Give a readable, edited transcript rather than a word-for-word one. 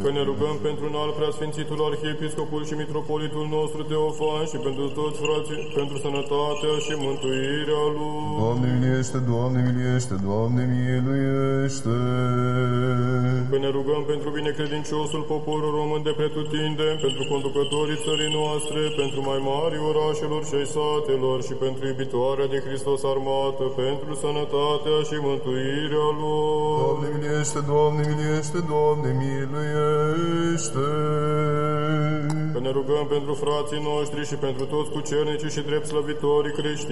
Că ne rugăm pentru un alt preasfințitul arhiepiscopul și mitropolitul nostru Teofan și pentru toți frații, pentru sănătatea și mântuirea lui. Doamne miliește, Doamne miliește, Doamne miluiește. Că ne rugăm pentru binecredinciosul poporul român de pretutindeni, pentru conducătorii țării noastre, pentru mai mari orașelor și ai satelor și pentru iubitoarea de Hristos armată, pentru sănătatea și mântuirea lor. Doamne miliește, Doamne miliește, Doamne miluiește. Că ne rugăm pentru frații noștri și pentru toți cucernicii și drept slăvitorii creștini,